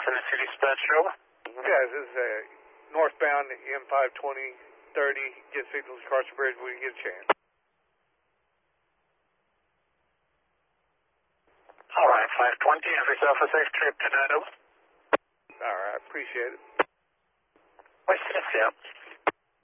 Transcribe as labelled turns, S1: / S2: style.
S1: Tennessee Dispatch over.
S2: Yeah, this is northbound M52030. Get signals across the bridge when you get a chance.
S1: All right, 520. Have yourself a safe trip tonight, over.
S2: All right, appreciate it.
S1: West Tennessee,